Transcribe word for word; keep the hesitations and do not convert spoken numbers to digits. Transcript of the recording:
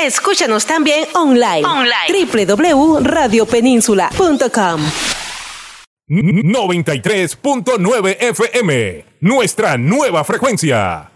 Escúchanos también online. Online. doble u doble u doble u punto radio península punto com. noventa y tres punto nueve F M, nuestra nueva frecuencia.